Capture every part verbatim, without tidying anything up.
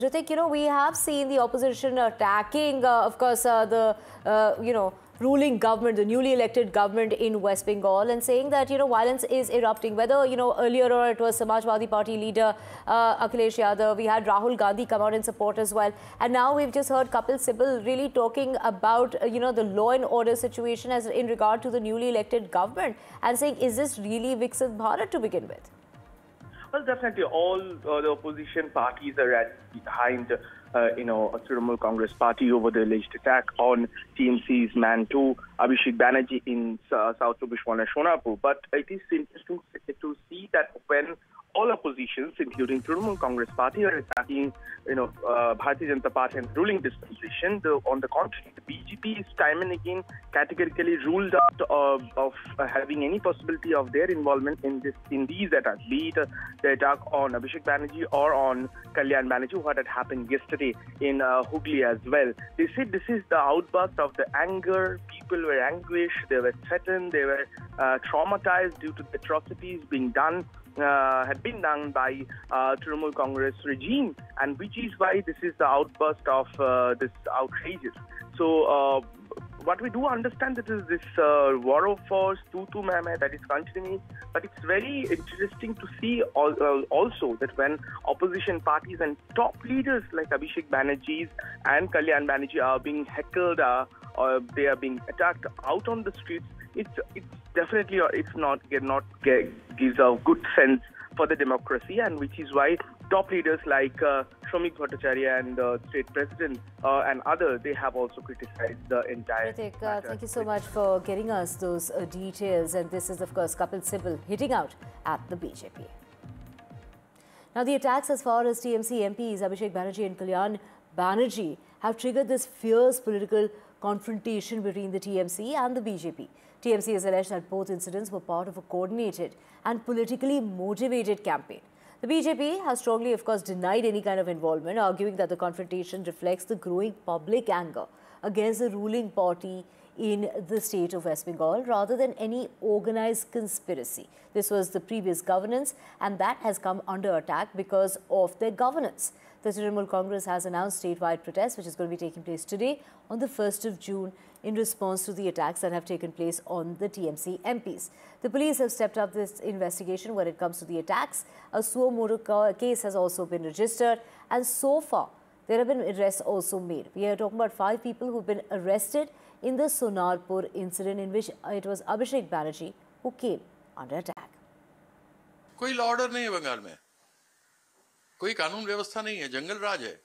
Ritik, you know, we have seen the opposition attacking, uh, of course, uh, the, uh, you know, ruling government, the newly elected government in West Bengal, and saying that, you know, violence is erupting. Whether, you know, earlier or it was Samajwadi Party leader uh, Akhilesh Yadav, we had Rahul Gandhi come out in support as well. And now we've just heard Kapil Sibal really talking about, uh, you know, the law and order situation as in regard to the newly elected government and saying, is this really Viksit Bharat to begin with? Well, definitely all uh, the opposition parties are behind, uh, you know, Trinamool Congress Party over the alleged attack on T M C's man two, Abhishek Banerjee in uh, South Chaubish Pargana, Sonapur. But it is interesting to see that when all oppositions, including Trinamool Congress Party, are attacking, you know, uh, Bharatiya Janata Party and ruling dispensation. The, on the contrary, the B J P is time and again categorically ruled out of, of uh, having any possibility of their involvement in this in these attacks, be it uh, the attack on Abhishek Banerjee or on Kalyan Banerjee, what had happened yesterday in uh, Hooghly as well. They said this is the outburst of the anger. People were anguished, they were threatened, they were uh, traumatized due to the atrocities being done. Uh, had been done by uh, Trinamool Congress regime, and which is why this is the outburst of uh, this outrageous. So, uh, what we do understand that is this uh, war of force, tutu meme, that is continuing. But it's very interesting to see all, uh, also that when opposition parties and top leaders like Abhishek Banerjee and Kalyan Banerjee are being heckled, uh, or they are being attacked out on the streets, it's it's definitely it's not not gives a good sense for the democracy, and which is why top leaders like uh, Shomik Bhattacharya and the uh, state president uh, and others, they have also criticized the entire Ritik, uh, thank you so much for getting us those uh, details. And this is, of course, Kapil Sibal hitting out at the B J P. Now, the attacks as far as T M C M Ps Abhishek Banerjee and Kalyan Banerjee have triggered this fierce political confrontation between the T M C and the B J P. T M C has alleged that both incidents were part of a coordinated and politically motivated campaign. The B J P has strongly, of course, denied any kind of involvement, arguing that the confrontation reflects the growing public anger against the ruling party in the state of West Bengal rather than any organized conspiracy. This was the previous governance, and that has come under attack because of their governance. The Trinamool Congress has announced statewide protests, which is going to be taking place today on the first of June in response to the attacks that have taken place on the T M C M Ps. The police have stepped up this investigation when it comes to the attacks. A suo motu case has also been registered, and so far there have been arrests also made. We are talking about five people who have been arrested in the Sonarpur incident, in which it was Abhishek Banerjee who came under attack. कोई law order नहीं है बंगाल में, कोई कानून व्यवस्था नहीं है, जंगल राज है।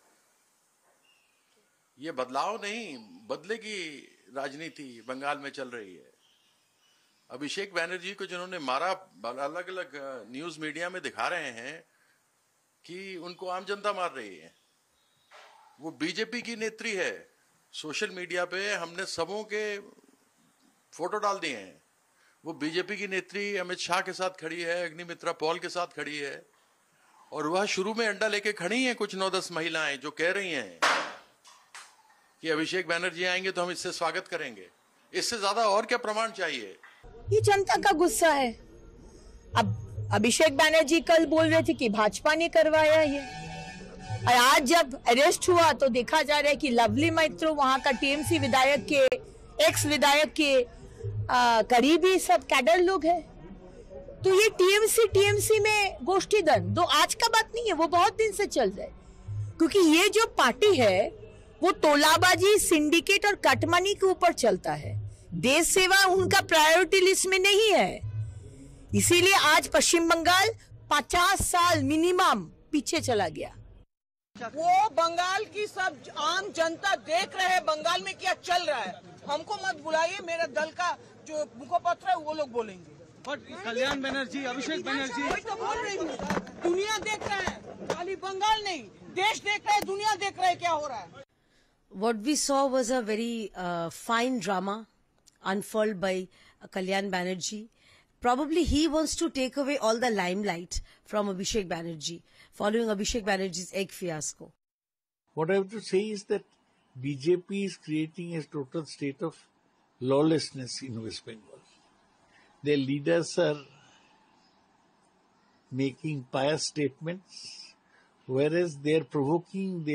ये बदलाव नहीं, बदले की राजनीति बंगाल में चल रही है। अभिषेक बैनर्जी को जिन्होंने मारा, अलग अलग न्यूज मीडिया में दिखा रहे हैं कि उनको आम जनता मार रही है। वो बीजेपी की नेत्री है। सोशल मीडिया पे हमने सबों के फोटो डाल दिए हैं। वो बीजेपी की नेत्री अमित शाह के साथ खड़ी है, अग्निमित्रा पॉल के साथ खड़ी है, और वह शुरू में अंडा लेके खड़ी हैं कुछ नौ दस महिलाएं जो कह रही हैं कि अभिषेक बैनर्जी आएंगे तो हम इससे स्वागत करेंगे। इससे ज्यादा और क्या प्रमाण चाहिए? ये जनता का गुस्सा है। अब अभिषेक बैनर्जी कल बोल रहे थे कि भाजपा ने करवाया ये, और आज जब अरेस्ट हुआ तो देखा जा रहा है कि लवली मैत्रो, वहां का टीएमसी विधायक के एक्स विधायक के आ, करीबी सब कैडर लोग हैं। तो ये टीएमसी टीएमसी में गोष्ठी दन दो आज का बात नहीं है, वो बहुत दिन से चल रहा है। क्योंकि ये जो पार्टी है वो तोलाबाजी, सिंडिकेट और कटमनी के ऊपर चलता है। देश सेवा उनका प्रायोरिटी लिस्ट में नहीं है। इसीलिए आज पश्चिम बंगाल पचास साल मिनिमम पीछे चला गया। वो बंगाल की सब आम जनता देख रहे हैं बंगाल में क्या चल रहा है। हमको मत बुलाइए, मेरे दल का जो मुखपत्र है वो लोग बोलेंगे। कल्याण बनर्जी, अभिषेक बनर्जी, वही तो बोल रही हूँ। दुनिया देख रहा है, खाली बंगाल नहीं, देश देख रहा है, दुनिया देख रहा है क्या हो रहा है। What we saw was a very uh, fine drama unfurled by uh, Kalyan Banerjee. Probably he wants to take away all the limelight from Abhishek Banerjee, following Abhishek Banerjee's egg fiasco. What I have to say is that B J P is creating a total state of lawlessness in West Bengal. Their leaders are making pious statements, whereas they are provoking. They